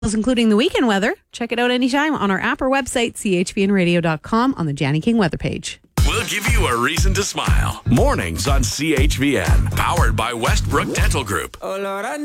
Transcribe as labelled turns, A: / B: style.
A: including the weekend weather. Check it out anytime on our app or website, chvnradio.com, on the Janny King weather page.
B: We'll give you a reason to smile. Mornings on CHVN. Powered by Westbrook Dental Group.